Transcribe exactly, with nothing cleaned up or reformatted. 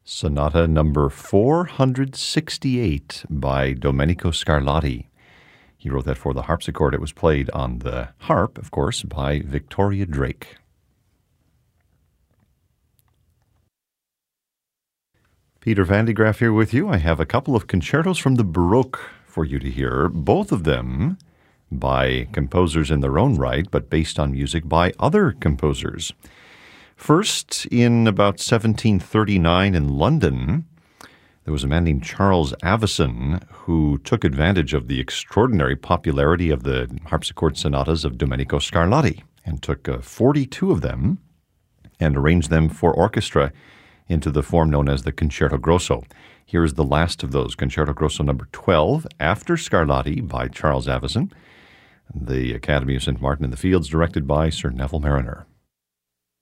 Sonata number four hundred sixty-eight by Domenico Scarlatti. He wrote that for the harpsichord. It was played on the harp, of course, by Victoria Drake. Peter Van de Graaff here with you. I have a couple of concertos from the Baroque for you to hear, both of them by composers in their own right, but based on music by other composers. First, in about seventeen thirty-nine in London, there was a man named Charles Avison who took advantage of the extraordinary popularity of the harpsichord sonatas of Domenico Scarlatti and took uh, forty-two of them and arranged them for orchestra into the form known as the Concerto Grosso. Here is the last of those, Concerto Grosso number twelve, after Scarlatti by Charles Avison, the Academy of Saint Martin in the Fields, directed by Sir Neville Mariner.